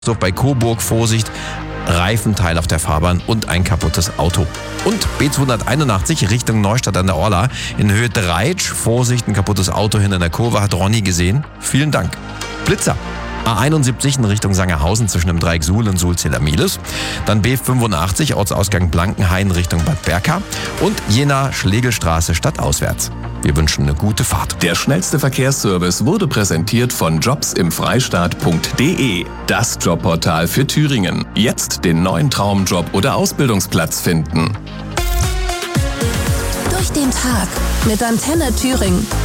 bei Coburg Vorsicht, Reifenteil auf der Fahrbahn und ein kaputtes Auto. Und B281 Richtung Neustadt an der Orla in Höhe Dreitsch, Vorsicht, ein kaputtes Auto hinter der Kurve, hat Ronny gesehen. Vielen Dank. Blitzer. A71 in Richtung Sangerhausen zwischen dem Dreieck Suhl und Suhl-Ziller-Mieles. Dann B85 Ortsausgang Blankenhain Richtung Bad Berka und Jena Schlegelstraße stadtauswärts. Wir wünschen eine gute Fahrt. Der schnellste Verkehrsservice wurde präsentiert von jobsimfreistaat.de, das Jobportal für Thüringen. Jetzt den neuen Traumjob oder Ausbildungsplatz finden. Durch den Tag mit Antenne Thüringen.